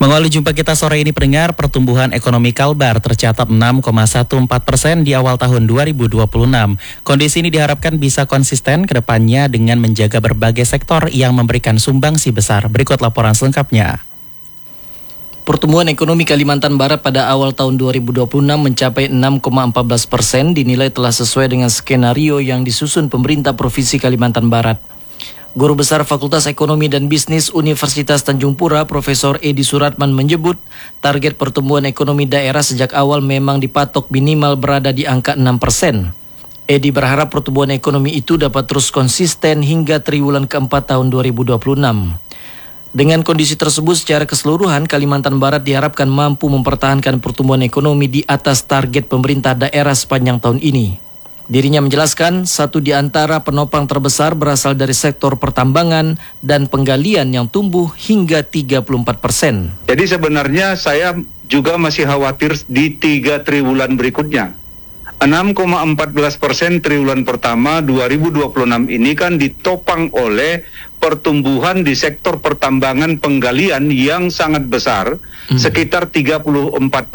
Mengawali jumpa kita sore ini pendengar, pertumbuhan ekonomi Kalbar tercatat 6,14% di awal tahun 2026. Kondisi ini diharapkan bisa konsisten ke depannya dengan menjaga berbagai sektor yang memberikan sumbangsi besar. Berikut laporan selengkapnya. Pertumbuhan ekonomi Kalimantan Barat pada awal tahun 2026 mencapai 6,14%, dinilai telah sesuai dengan skenario yang disusun pemerintah Provinsi Kalimantan Barat. Guru Besar Fakultas Ekonomi dan Bisnis Universitas Tanjung Pura, Profesor Edi Suratman menyebut, target pertumbuhan ekonomi daerah sejak awal memang dipatok minimal berada di angka 6%. Edi berharap pertumbuhan ekonomi itu dapat terus konsisten hingga triwulan keempat tahun 2026. Dengan kondisi tersebut secara keseluruhan, Kalimantan Barat diharapkan mampu mempertahankan pertumbuhan ekonomi di atas target pemerintah daerah sepanjang tahun ini. Dirinya menjelaskan, satu di antara penopang terbesar berasal dari sektor pertambangan dan penggalian yang tumbuh hingga 34%. Jadi sebenarnya saya juga masih khawatir di 3 triwulan berikutnya. 6,14% triwulan pertama 2026 ini kan ditopang oleh pertumbuhan di sektor pertambangan penggalian yang sangat besar, sekitar 34%.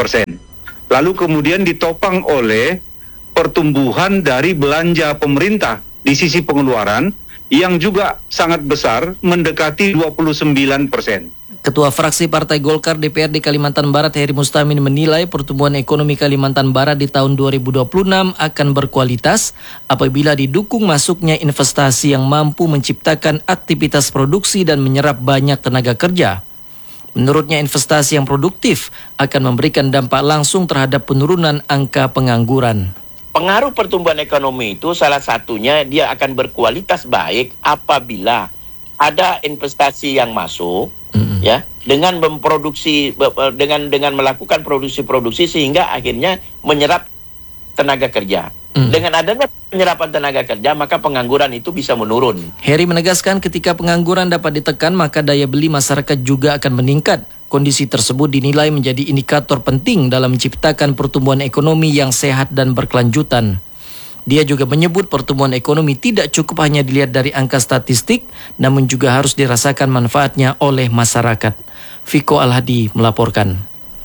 Lalu kemudian ditopang oleh pertumbuhan dari belanja pemerintah di sisi pengeluaran yang juga sangat besar, mendekati 29%. Ketua Fraksi Partai Golkar DPRD Kalimantan Barat Heri Mustamin menilai pertumbuhan ekonomi Kalimantan Barat di tahun 2026 akan berkualitas apabila didukung masuknya investasi yang mampu menciptakan aktivitas produksi dan menyerap banyak tenaga kerja. Menurutnya investasi yang produktif akan memberikan dampak langsung terhadap penurunan angka pengangguran. Pengaruh pertumbuhan ekonomi itu salah satunya dia akan berkualitas baik apabila ada investasi yang masuk, ya, dengan memproduksi dengan melakukan produksi sehingga akhirnya menyerap tenaga kerja. Dengan adanya penyerapan tenaga kerja, maka pengangguran itu bisa menurun. Heri menegaskan ketika pengangguran dapat ditekan, maka daya beli masyarakat juga akan meningkat. Kondisi tersebut dinilai menjadi indikator penting dalam menciptakan pertumbuhan ekonomi yang sehat dan berkelanjutan. Dia juga menyebut pertumbuhan ekonomi tidak cukup hanya dilihat dari angka statistik, namun juga harus dirasakan manfaatnya oleh masyarakat. Viko Alhadi melaporkan.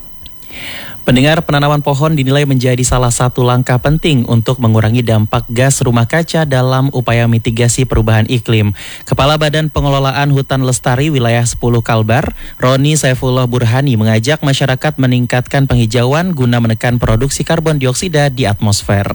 Pendengar, penanaman pohon dinilai menjadi salah satu langkah penting untuk mengurangi dampak gas rumah kaca dalam upaya mitigasi perubahan iklim. Kepala Badan Pengelolaan Hutan Lestari Wilayah 10 Kalbar, Roni Saifullah Burhani mengajak masyarakat meningkatkan penghijauan guna menekan produksi karbon dioksida di atmosfer.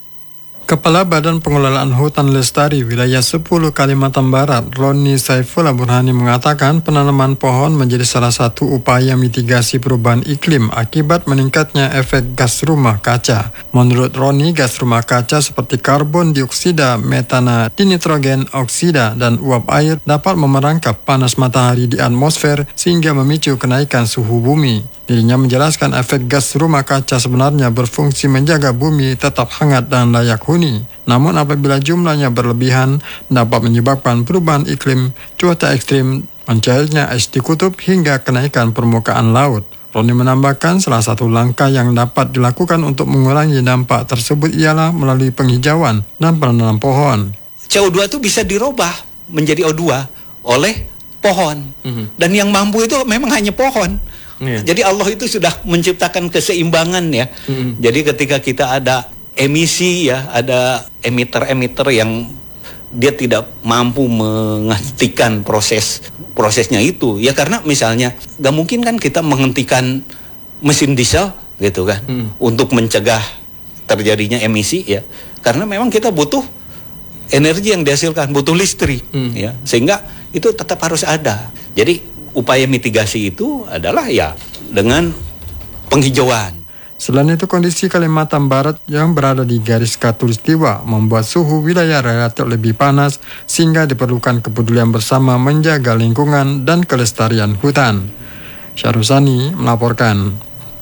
Kepala Badan Pengelolaan Hutan Lestari Wilayah 10 Kalimantan Barat, Roni Saifullah Burhani mengatakan penanaman pohon menjadi salah satu upaya mitigasi perubahan iklim akibat meningkatnya efek gas rumah kaca. Menurut Roni, gas rumah kaca seperti karbon dioksida, metana, dinitrogen oksida, dan uap air dapat memerangkap panas matahari di atmosfer sehingga memicu kenaikan suhu bumi. Dirinya menjelaskan efek gas rumah kaca sebenarnya berfungsi menjaga bumi tetap hangat dan layak huni. Namun apabila jumlahnya berlebihan, dapat menyebabkan perubahan iklim, cuaca ekstrim, mencairnya es di kutub hingga kenaikan permukaan laut. Roni menambahkan salah satu langkah yang dapat dilakukan untuk mengurangi dampak tersebut ialah melalui penghijauan dan penanaman pohon. CO2 itu bisa dirubah menjadi O2 oleh pohon. Dan yang mampu itu memang hanya pohon. Jadi Allah itu sudah menciptakan keseimbangan ya. Jadi ketika kita ada emisi ya, ada emiter-emiter yang dia tidak mampu menghentikan prosesnya itu ya, karena misalnya gak mungkin kan kita menghentikan mesin diesel gitu kan untuk mencegah terjadinya emisi ya, karena memang kita butuh energi yang dihasilkan, butuh listrik ya, sehingga itu tetap harus ada. Jadi upaya mitigasi itu adalah ya dengan penghijauan. Selain itu, kondisi Kalimantan Barat yang berada di garis khatulistiwa membuat suhu wilayah relatif lebih panas sehingga diperlukan kepedulian bersama menjaga lingkungan dan kelestarian hutan. Syahrusani melaporkan.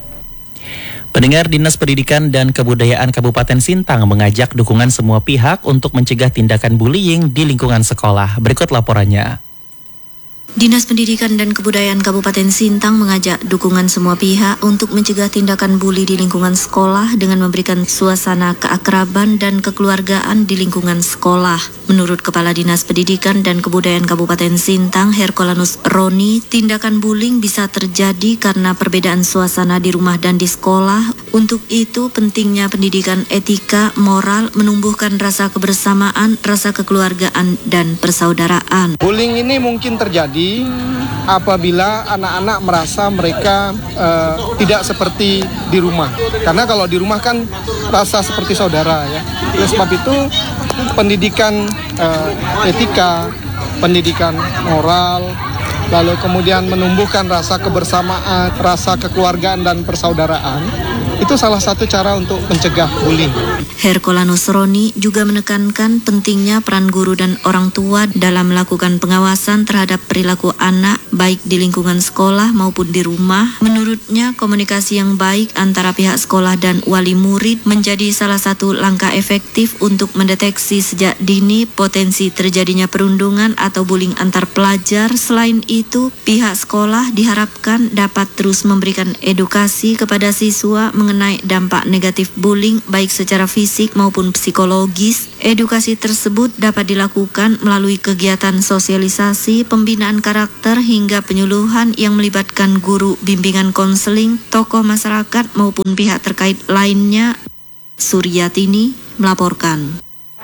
Pendengar, Dinas Pendidikan dan Kebudayaan Kabupaten Sintang mengajak dukungan semua pihak untuk mencegah tindakan bullying di lingkungan sekolah. Berikut laporannya. Dinas Pendidikan dan Kebudayaan Kabupaten Sintang mengajak dukungan semua pihak untuk mencegah tindakan buli di lingkungan sekolah dengan memberikan suasana keakraban dan kekeluargaan di lingkungan sekolah. Menurut Kepala Dinas Pendidikan dan Kebudayaan Kabupaten Sintang, Herkolanus Roni, tindakan bullying bisa terjadi karena perbedaan suasana di rumah dan di sekolah. Untuk itu, pentingnya pendidikan etika, moral, menumbuhkan rasa kebersamaan, rasa kekeluargaan, dan persaudaraan. Bullying ini mungkin terjadi apabila anak-anak merasa mereka tidak seperti di rumah. Karena kalau di rumah kan rasa seperti saudara ya. Oleh sebab itu pendidikan etika, pendidikan moral, lalu kemudian menumbuhkan rasa kebersamaan, rasa kekeluargaan dan persaudaraan, itu salah satu cara untuk mencegah bullying. Herkolanus Roni juga menekankan pentingnya peran guru dan orang tua dalam melakukan pengawasan terhadap perilaku anak baik di lingkungan sekolah maupun di rumah. Menurutnya, komunikasi yang baik antara pihak sekolah dan wali murid menjadi salah satu langkah efektif untuk mendeteksi sejak dini potensi terjadinya perundungan atau bullying antar pelajar. Selain itu, pihak sekolah diharapkan dapat terus memberikan edukasi kepada siswa mengenai dampak negatif bullying baik secara fisik maupun psikologis. Edukasi tersebut dapat dilakukan melalui kegiatan sosialisasi, pembinaan karakter hingga penyuluhan yang melibatkan guru, bimbingan konseling, tokoh masyarakat maupun pihak terkait lainnya. Suryatini melaporkan.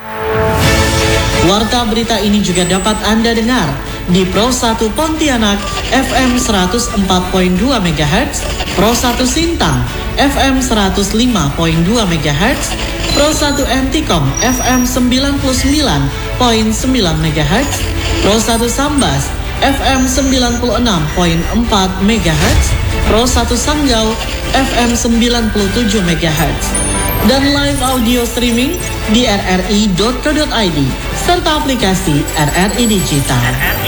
Warta berita ini juga dapat Anda dengar di Pro 1 Pontianak FM 104.2 MHz, Pro 1 Sintang FM 105.2 MHz, Pro 1 Antikom FM 99.9 MHz, Pro 1 Sambas FM 96.4 MHz, Pro 1 Sanggau FM 97 MHz, dan live audio streaming di rri.co.id serta aplikasi RRI Digital.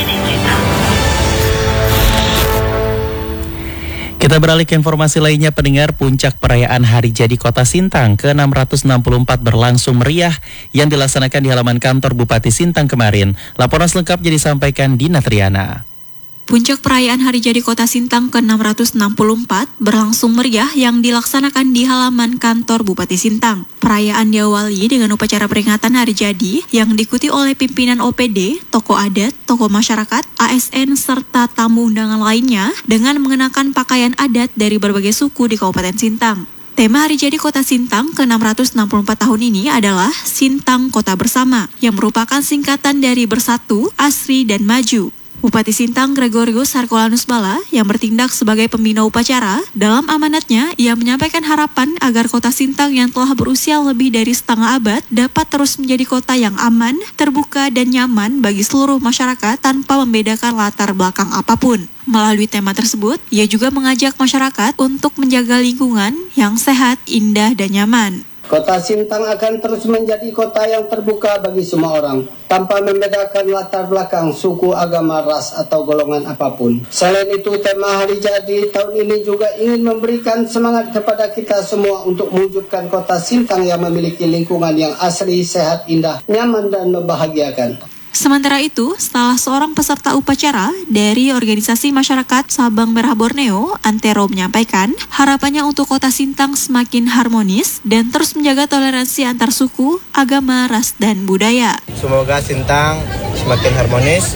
Kita beralih ke informasi lainnya, pendengar. Puncak perayaan Hari Jadi Kota Sintang ke-664 berlangsung meriah yang dilaksanakan di halaman kantor Bupati Sintang kemarin. Laporan selengkapnya disampaikan Dina Triana. Puncak perayaan Hari Jadi Kota Sintang ke-664 berlangsung meriah yang dilaksanakan di halaman kantor Bupati Sintang. Perayaan diawali dengan upacara peringatan Hari Jadi yang diikuti oleh pimpinan OPD, tokoh adat, tokoh masyarakat, ASN, serta tamu undangan lainnya dengan mengenakan pakaian adat dari berbagai suku di Kabupaten Sintang. Tema Hari Jadi Kota Sintang ke-664 tahun ini adalah Sintang Kota Bersama, yang merupakan singkatan dari Bersatu, Asri, dan Maju. Bupati Sintang Gregorius Herkolanus Bala yang bertindak sebagai pembina upacara, dalam amanatnya ia menyampaikan harapan agar kota Sintang yang telah berusia lebih dari setengah abad dapat terus menjadi kota yang aman, terbuka, dan nyaman bagi seluruh masyarakat tanpa membedakan latar belakang apapun. Melalui tema tersebut, ia juga mengajak masyarakat untuk menjaga lingkungan yang sehat, indah, dan nyaman. Kota Sintang akan terus menjadi kota yang terbuka bagi semua orang, tanpa membedakan latar belakang, suku, agama, ras, atau golongan apapun. Selain itu, tema Hari Jadi tahun ini juga ingin memberikan semangat kepada kita semua untuk mewujudkan kota Sintang yang memiliki lingkungan yang asri, sehat, indah, nyaman, dan membahagiakan. Sementara itu, salah seorang peserta upacara dari organisasi masyarakat Sabang Merah Borneo, Antero, menyampaikan harapannya untuk kota Sintang semakin harmonis dan terus menjaga toleransi antar suku, agama, ras, dan budaya. Semoga Sintang semakin harmonis,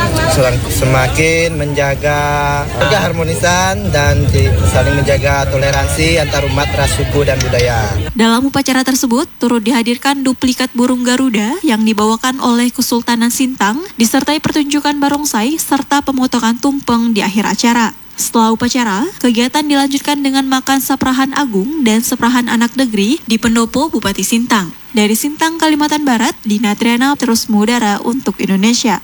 semakin menjaga keharmonisan dan saling menjaga toleransi antar umat, ras, suku, dan budaya. Dalam upacara tersebut, turut dihadirkan duplikat burung Garuda yang dibawakan oleh Kesultanan Sintang, disertai pertunjukan barongsai serta pemotongan tumpeng di akhir acara. Setelah upacara, kegiatan dilanjutkan dengan makan saprahan agung dan saprahan anak negeri di pendopo Bupati Sintang. Dari Sintang, Kalimantan Barat, Dina Triana terus mengudara untuk Indonesia.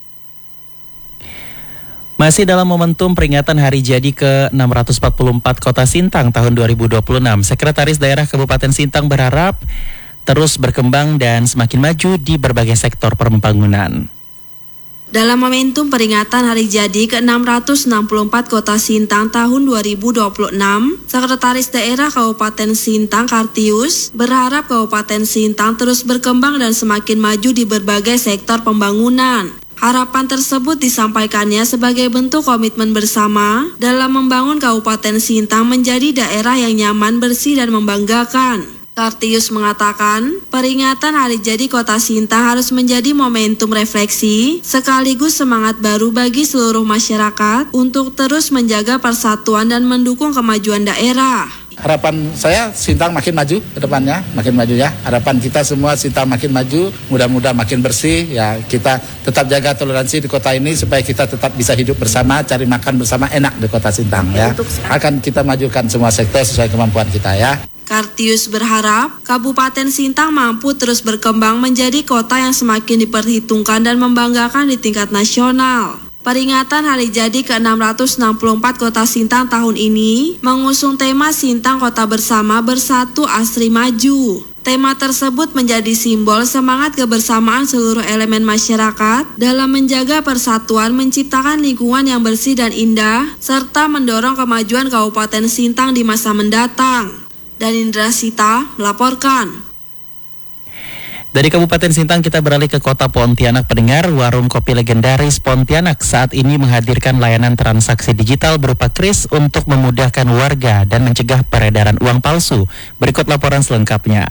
Masih dalam momentum peringatan Hari Jadi ke-644 Kota Sintang tahun 2026, Sekretaris Daerah Kabupaten Sintang berharap terus berkembang dan semakin maju di berbagai sektor pembangunan. Dalam momentum peringatan Hari Jadi ke-664 Kota Sintang tahun 2026, Sekretaris Daerah Kabupaten Sintang Kartius berharap Kabupaten Sintang terus berkembang dan semakin maju di berbagai sektor pembangunan. Harapan tersebut disampaikannya sebagai bentuk komitmen bersama dalam membangun Kabupaten Sintang menjadi daerah yang nyaman, bersih, dan membanggakan. Kartius mengatakan, peringatan Hari Jadi Kota Sintang harus menjadi momentum refleksi sekaligus semangat baru bagi seluruh masyarakat untuk terus menjaga persatuan dan mendukung kemajuan daerah. Harapan saya Sintang makin maju ke depannya, makin maju ya. Harapan kita semua Sintang makin maju, mudah-mudahan makin bersih ya. Kita tetap jaga toleransi di kota ini supaya kita tetap bisa hidup bersama, cari makan bersama enak di kota Sintang ya. Akan kita majukan semua sektor sesuai kemampuan kita ya. Kartius berharap Kabupaten Sintang mampu terus berkembang menjadi kota yang semakin diperhitungkan dan membanggakan di tingkat nasional. Peringatan Hari Jadi ke-664 Kota Sintang tahun ini mengusung tema Sintang Kota Bersama, Bersatu, Asri, Maju. Tema tersebut menjadi simbol semangat kebersamaan seluruh elemen masyarakat dalam menjaga persatuan, menciptakan lingkungan yang bersih dan indah, serta mendorong kemajuan Kabupaten Sintang di masa mendatang. Dan Indra Sita melaporkan. Dari Kabupaten Sintang kita beralih ke Kota Pontianak. Pendengar, warung kopi legendaris Pontianak saat ini menghadirkan layanan transaksi digital berupa kris untuk memudahkan warga dan mencegah peredaran uang palsu. Berikut laporan selengkapnya.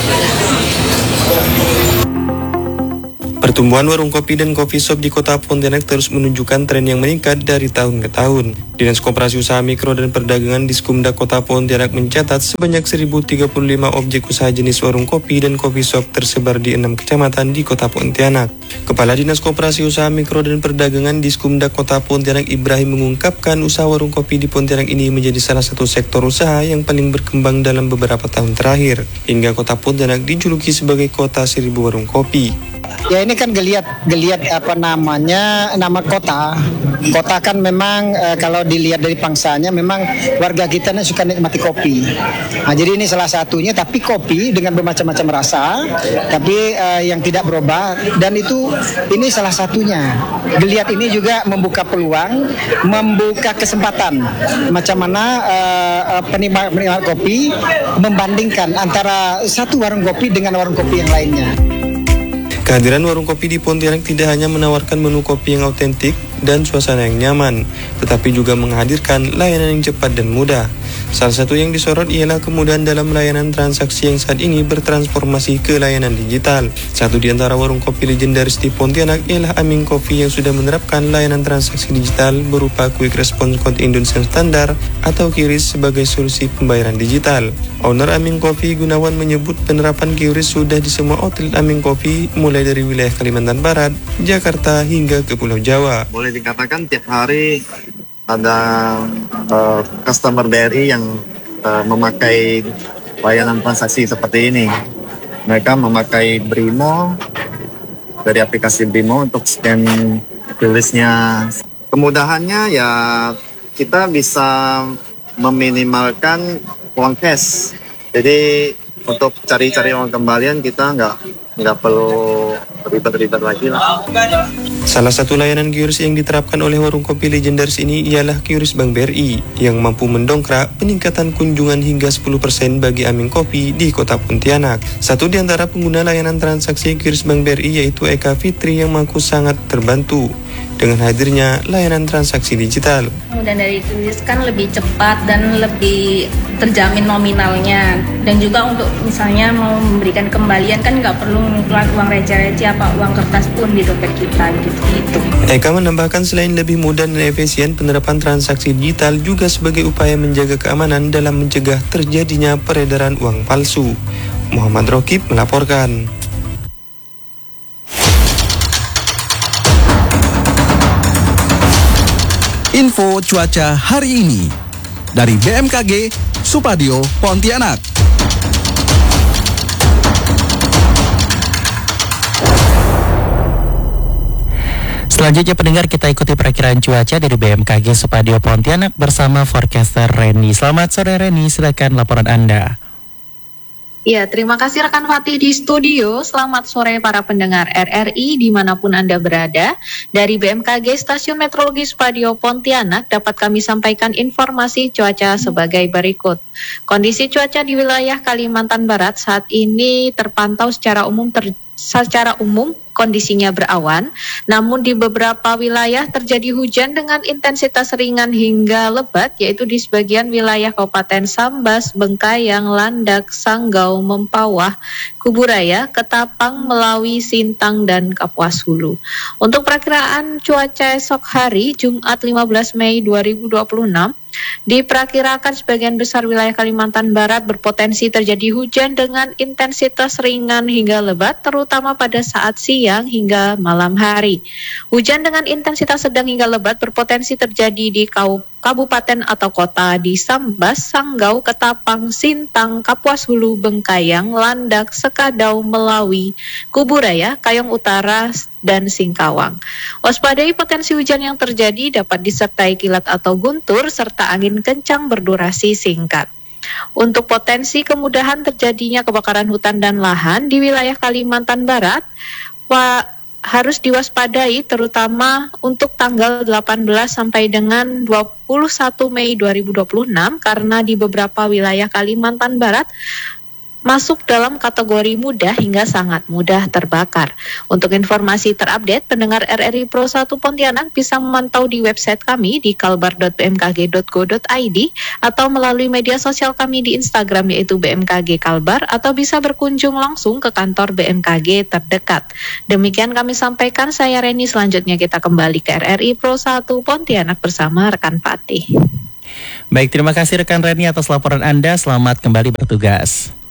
Pertumbuhan warung kopi dan coffee shop di Kota Pontianak terus menunjukkan tren yang meningkat dari tahun ke tahun. Dinas Koperasi Usaha Mikro dan Perdagangan Diskumda Kota Pontianak mencatat sebanyak 1.035 objek usaha jenis warung kopi dan coffee shop tersebar di 6 kecamatan di Kota Pontianak. Kepala Dinas Koperasi Usaha Mikro dan Perdagangan Diskumda Kota Pontianak Ibrahim mengungkapkan usaha warung kopi di Pontianak ini menjadi salah satu sektor usaha yang paling berkembang dalam beberapa tahun terakhir. Hingga Kota Pontianak dijuluki sebagai Kota 1000 Warung Kopi. Ya ini kan geliat nama kota. Kota kan memang kalau dilihat dari pangsanya memang warga kita suka nikmati kopi. Nah, jadi ini salah satunya, tapi kopi dengan bermacam-macam rasa, tapi yang tidak berubah, dan ini salah satunya. Geliat ini juga membuka peluang, membuka kesempatan macam mana penikmat kopi membandingkan antara satu warung kopi dengan warung kopi yang lainnya. Kehadiran warung kopi di Pontianak tidak hanya menawarkan menu kopi yang autentik dan suasana yang nyaman, tetapi juga menghadirkan layanan yang cepat dan mudah. Salah satu yang disorot ialah kemudahan dalam layanan transaksi yang saat ini bertransformasi ke layanan digital. Satu di antara warung kopi legendaris di Pontianak ialah Aming Coffee yang sudah menerapkan layanan transaksi digital berupa Quick Response Code Indonesian Standard atau QRIS sebagai solusi pembayaran digital. Owner Aming Coffee Gunawan menyebut penerapan QRIS sudah di semua outlet Aming Coffee mulai dari wilayah Kalimantan Barat, Jakarta hingga ke Pulau Jawa. Boleh dikatakan tiap hari ada customer BRI yang memakai layanan transaksi seperti ini. Mereka memakai Brimo, dari aplikasi Brimo untuk scan QRIS-nya. Kemudahannya ya kita bisa meminimalkan uang cash. Jadi untuk cari-cari uang kembalian kita nggak perlu ribet-ribet lagi lah. Salah satu layanan QRIS yang diterapkan oleh warung kopi legendaris ini ialah QRIS Bank BRI yang mampu mendongkrak peningkatan kunjungan hingga 10% bagi Aming Kopi di Kota Pontianak. Satu di antara pengguna layanan transaksi QRIS Bank BRI yaitu Eka Fitri yang mengaku sangat terbantu dengan hadirnya layanan transaksi digital. Dan dari QRIS kan lebih cepat dan lebih terjamin nominalnya, dan juga untuk misalnya mau memberikan kembalian kan nggak perlu mengeluarkan uang receh-receh apa uang kertas pun di dompet kita gitu. Eka menambahkan selain lebih mudah dan efisien, penerapan transaksi digital juga sebagai upaya menjaga keamanan dalam mencegah terjadinya peredaran uang palsu. Muhammad Rokib melaporkan. Info cuaca hari ini dari BMKG Supadio Pontianak. Selanjutnya pendengar, kita ikuti perakiraan cuaca dari BMKG Supadio Pontianak bersama forecaster Reni. Selamat sore Reni, silakan laporan Anda. Ya, terima kasih rekan Fatih di studio. Selamat sore para pendengar RRI dimanapun Anda berada. Dari BMKG Stasiun Meteorologi Supadio Pontianak dapat kami sampaikan informasi cuaca sebagai berikut. Kondisi cuaca di wilayah Kalimantan Barat saat ini terpantau secara umum secara umum kondisinya berawan, namun di beberapa wilayah terjadi hujan dengan intensitas ringan hingga lebat, yaitu di sebagian wilayah Kabupaten Sambas, Bengkayang, Landak, Sanggau, Mempawah, Kuburaya, Ketapang, Melawi, Sintang, dan Kapuas Hulu. Untuk perakiraan cuaca esok hari, Jumat 15 Mei 2026, diperkirakan sebagian besar wilayah Kalimantan Barat berpotensi terjadi hujan dengan intensitas ringan hingga lebat, terutama pada saat siang hingga malam hari. Hujan dengan intensitas sedang hingga lebat berpotensi terjadi di kabupaten atau kota di Sambas, Sanggau, Ketapang, Sintang, Kapuas Hulu, Bengkayang, Landak, Sekadau, Melawi, Kuburaya, Kayong Utara, dan Singkawang. Waspadai potensi hujan yang terjadi dapat disertai kilat atau guntur serta angin kencang berdurasi singkat. Untuk potensi kemudahan terjadinya kebakaran hutan dan lahan di wilayah Kalimantan Barat, harus diwaspadai terutama untuk tanggal 18 sampai dengan 21 Mei 2026 karena di beberapa wilayah Kalimantan Barat masuk dalam kategori mudah hingga sangat mudah terbakar. Untuk informasi terupdate, pendengar RRI Pro 1 Pontianak bisa memantau di website kami di kalbar.bmkg.go.id atau melalui media sosial kami di Instagram yaitu BMKG Kalbar atau bisa berkunjung langsung ke kantor BMKG terdekat. Demikian kami sampaikan, saya Reni. Selanjutnya kita kembali ke RRI Pro 1 Pontianak bersama rekan Fatih. Baik, terima kasih rekan Reni atas laporan Anda. Selamat kembali bertugas.